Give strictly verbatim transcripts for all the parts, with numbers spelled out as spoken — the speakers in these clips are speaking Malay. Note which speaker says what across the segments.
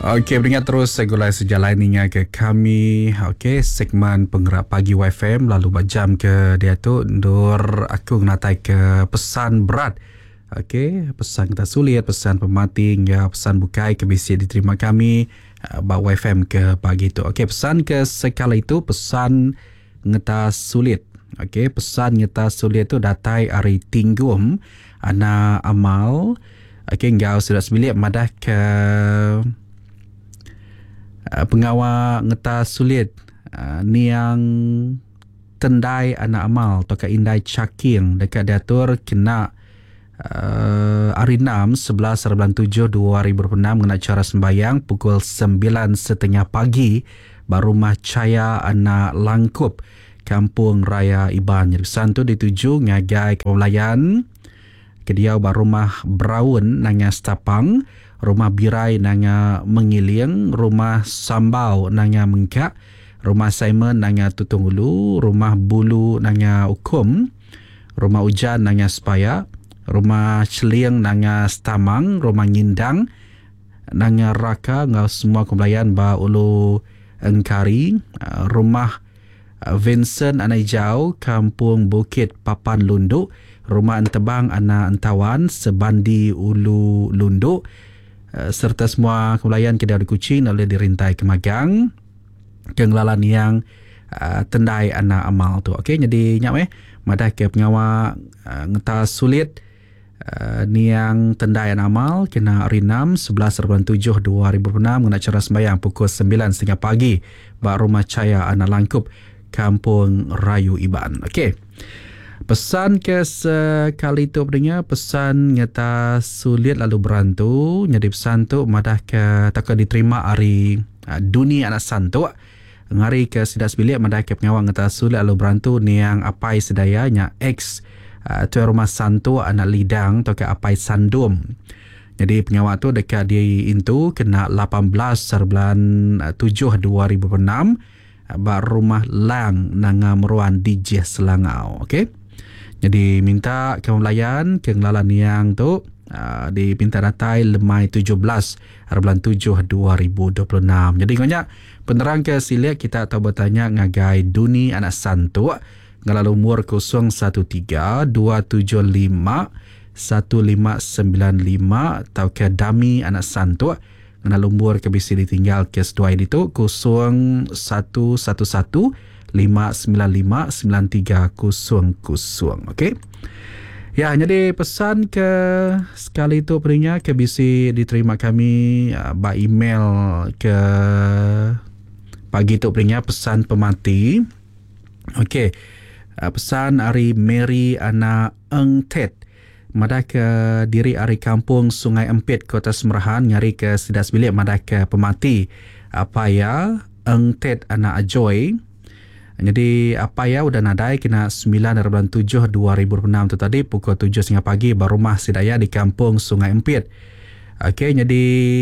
Speaker 1: Okey, beringat terus segulai sejalan ini ke kami. Okey, segmen penggerak pagi Y F M lalu bajam ke dia tu ndur aku ngatai ke pesan berat. Okey, pesan kita sulit, pesan pemati hingga pesan bukai ke bisi diterima kami uh, ba Y F M ke pagi tu. Okey, pesan ke sekala itu pesan ngeta sulit. Okey, pesan ngeta sulit tu datai ari tinggum ana amal. Okey, engkau sudah sembilik madah ke Uh, pengawal ngeta sulit uh, ni yang tendai anak amal atau indai caking dekat diatur kena uh, hari enam sebelas bulan tujuh dua ribu dua puluh enam kena cara sembayang pukul sembilan setengah pagi Barumah Caya anak Langkup Kampung Raya Iban. Jadi pesan tu dituju ngagai kewalayan kediau Barumah Braun nanga Stapang, Rumah Birai nanga Mengiling, Rumah Sambau nanga Mengkak, Rumah Simon nanga Tutungulu, Rumah Bulu nanga Ukum, Rumah Ujan nanga Sepaya, Rumah Celiang nanga Stamang, Rumah Ngindang nanga Raka ngau semua kebelayan ba ulu Engkari, Rumah Vincent Anai Jau, Kampung Bukit Papan Lunduk, Rumah Entebang Ana Entawan, Sebandi Ulu Lunduk, Uh, serta semua kebelayan kedai di Kuching oleh dirintai Kemagang kenglalan yang uh, tendai anak amal tu. Okey, jadi nyap eh madah ke pengawal uh, ngeta sulit uh, ni yang tendai anak amal kena hari enam sebelas bulan tujuh dua ribu dua puluh enam kena cara sembahyang pukul sembilan setengah pagi ba Rumah Caya anak Langkup Kampung Rayu Iban. Okey, pesan ke sekali tu pedenya pesan ngeta sulit lalu berantu. Jadi pesan tu madah ke tak diterima hari uh, Duni anak santu ngari ke sidak sebilik madah ke pengawal ngeta sulit lalu berantu ni yang apai sedaya nya ex uh, tu rumah santu anak lidang atau ke apai sandum. Jadi pengawal tu dekat dia itu kena lapan belas bulan tujuh dua ribu dua puluh enam uh, ba Rumah Lang nanga Meruan D J Selangau. Okey, jadi minta kemulayan kenglalan yang tu uh, dipinta datai lemai tujuh belas bulan tujuh dua ribu dua puluh enam. Jadi banyak penerang ke silik kita tahu bertanya ngagai Duni anak santu ngalalu umur kosong satu tiga dua tujuh lima satu lima sembilan lima atau ke Dami anak santu ngalalu umur ke bisi ditinggal ke sedua itu kosong satu satu satu lima sembilan lima sembilan tiga kosong kosong. Okey. Ya, jadi pesan ke sekali itu perinya ke bisi diterima kami uh, by email ke pagi itu perinya pesan pemati. Okey. Uh, pesan hari Mary Ana Eng Tet madah ke diri ari kampung Sungai Empit Kota Semerahan nyari ke sidas bilik madah ke pemati apa ya Eng Tet Ana Ajoy. Jadi apa ya udah nadai kena sembilan bulan tujuh dua ribu dua puluh enam tu tadi pukul tujuh setengah pagi Barumah Sidaya di kampung Sungai Empit. Okey, jadi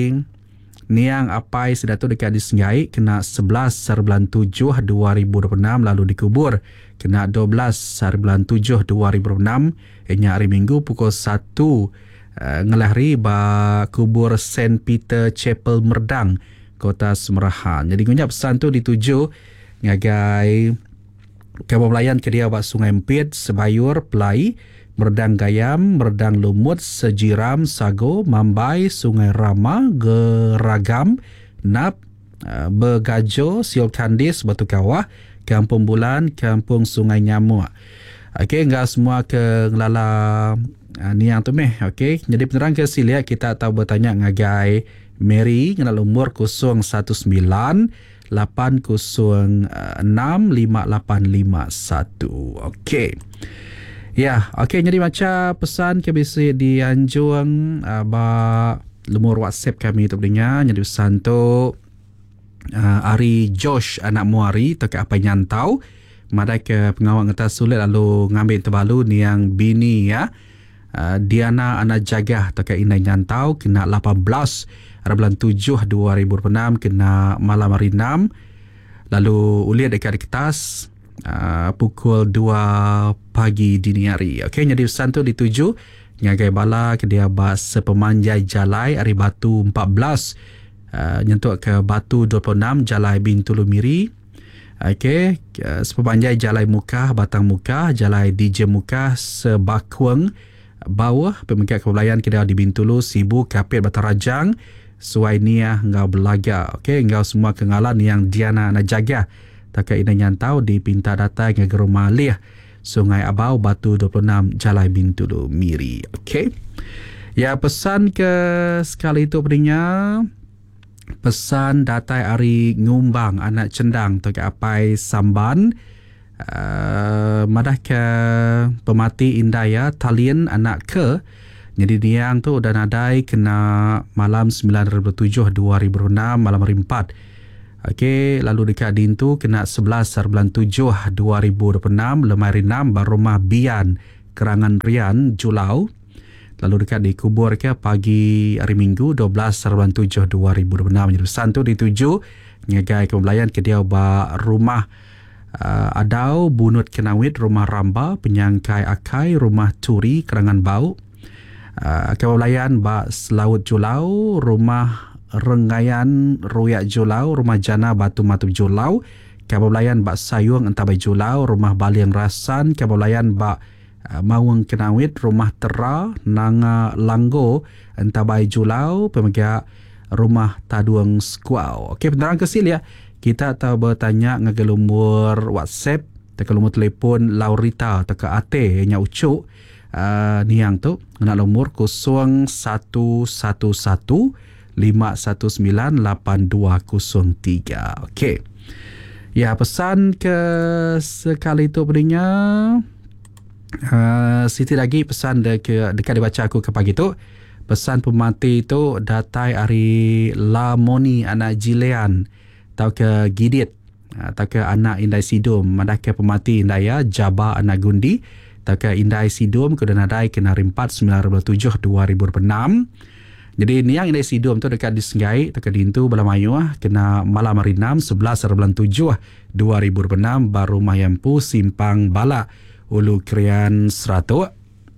Speaker 1: niang apai sudah tu dekat disenggai kena sebelas bulan tujuh dua ribu dua puluh enam lalu dikubur kena dua belas bulan tujuh dua ribu dua puluh enam ianya hari Minggu pukul satu uh, ngelahri ba kubur Saint Peter Chapel Merdang Kota Semerahan. Jadi ngunyap pesan tu dituju ngagai kapal pelayan ke dia buat Sungai Empit, Sebayur, Pelai, Merdang Gayam, Merdang Lumut, Sejiram, Sago, Mambai, Sungai Rama, Geragam, Nap, Begajo, Siol Kandis, Batu Kawah, Kampung Bulan, Kampung Sungai Nyamuk. Okey, enggak semua ke ngelala uh, ni yang tu meh. Okey, jadi penerang ke siliak kita tahu bertanya ngagai Mary ngelala umur kosong satu sembilan lapan kosong enam lima lapan lima satu. Okey. Ya, okey, jadi macam pesan ke bisi di Anjung uh, ba lemur WhatsApp kami tu dengar. Jadi pesan tu uh, Ari Josh anak Muari tak apa nyantau madai ke pengawal ngata sulit lalu ngambil terbalu ni yang bini ya. Uh, Diana anak jagah tak inai nyantau kena lapan belas bulan tujuh dua ribu dua puluh enam kena malam hari enam lalu uliat dekat di kertas uh, pukul dua pagi dini hari. Okey, jadi pesan tu dituju ngagai bala ke dia bas sepemanjai jalai hari Batu empat belas uh, nyentuk ke Batu dua puluh enam Jalai Bintulu Miri. Okey, uh, sepanjang Jalai Mukah Batang Mukah, Jalai D J Mukah Sebakuang bawah pemegang kepulaian Kedah di Bintulu, Sibu, Kapit, Batang Rajang, Suai Niah, Ngau Belaga. Okey, ngau semua kengalan yang Diana nak jaga. Tak ina nyantau di Pinta Datai Ngagero Malih, Sungai Abau, Batu dua puluh enam Jalai Bintulu Miri. Okey. Ya, pesan ke sekali itu pedingnya. Pesan datai ari ngumbang anak cendang tu ke apai samban uh, madah ke pemati indaya talian anak ke jadi niang tu udah nadai kena malam sembilan ribu tujuh dua ribu enam malam rimpat. Okey, lalu dekat dintu kena sebelas bulan tujuh dua ribu dua puluh enam lemai rinam barumah Bian Kerangan Rian Julau. Lalu dekat dikubur ke pagi hari Minggu dua belas bulan tujuh dua ribu dua puluh enam. Jadi pesan tu dituju ngagai kembelayan ke dia ba rumah uh, Adau Bunut Kenawit, rumah Ramba Penyangkai Akai, rumah Turi Kerangan Bau, uh, kembelayan ba Selaut Julau, rumah Rengayan Ruyak Julau, rumah Jana Batu Matu Julau, kembelayan ba Sayung Entabai Julau, rumah Baliang Rasan, kembelayan ba Uh, Mawang Kenawit, rumah Tera Nanga Langgo Entabai Julau, pemegang rumah Taduang Skuau. Okey, penerang kesil ya. Kita tahu bertanya ngagelumur WhatsApp, tekalumur telefon Laurita teka ate nya ucuk uh, niang tu nak lumur kosong satu satu satu lima satu sembilan lapan dua kosong tiga. Okey. Ya, pesan ke sekali itu pedingnya. Uh, Siti lagi pesan dek, dekat dibaca aku ke pagi tu. Pesan pemati tu datai ari Lamoni anak Jilean tau ke Gidit, uh, tau ke anak Indai Sidum, madah ke pemati Indai ya Jaba anak Gundi, tau ke Indai Sidum kuda nadai kena rimpat sembilan ribu tujuh dua ribu enam. Jadi ni yang Indai Sidum tu dekat disenggai tau ke dintu Belamayu kena malam hari enam sebelas bulan tujuh dua ribu enam baru Mayampu Simpang Bala Ulu Krian Seratuk.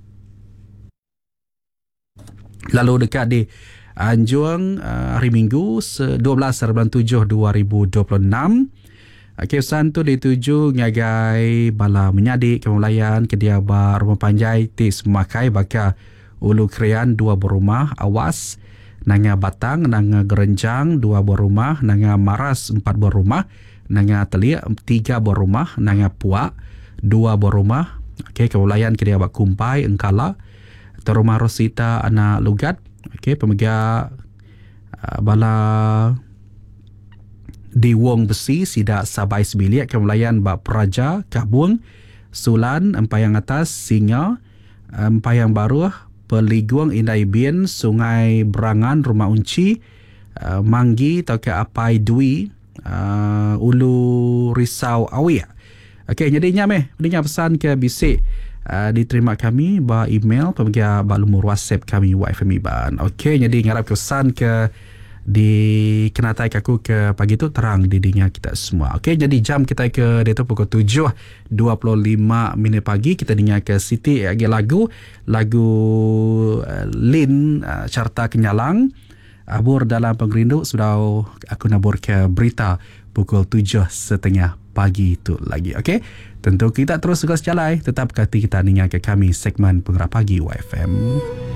Speaker 1: Lalu dekat di Anjuang uh, hari Minggu dua belas bulan tujuh dua ribu dua puluh enam. Okay, pesan tu dituju ngagai bala menyadik kemulayan kediaba rumah panjai ti semakai baka Ulu Krian dua berumah awas nanga Batang nanga Gerenjang dua berumah nanga Maras empat berumah nanga Telia tiga berumah nanga Puak dua buah rumah. Okey, kewalayan ke dia buat Kumpai Engkala atau rumah Rosita anak Lugat. Okey, pemegang uh, bala di Wong Besi Sidak Sabai Sebiliak kewalayan buat Praja Kabuang Sulan Empayang Atas Singa Empayang Baru Peliguang Indai Bien Sungai Berangan Rumah Unci uh, Manggi atau ke Apai Dwi uh, Ulu Risau Awia. Okey, jadi nyameh, berinya pesan ke bisik uh, diterima kami ba email pemegang ba lumur WhatsApp kami Y F M Iban. Okey, jadi ngarap pesan ke di kenatai aku ke pagi tu terang didinya kita semua. Okey, jadi jam kita ke dia tu pukul tujuh dua puluh lima minit pagi kita dengar ke Siti lagi lagu lagu uh, Lin uh, Carta Kenyalang. Abur dalam pengerindu sudah aku nabur ke berita pukul tujuh setengah pagi itu lagi. Okey, tentu kita terus tugas jalan. Tetap kati kita dengar ke kami segmen Penggerak Pagi Y F M.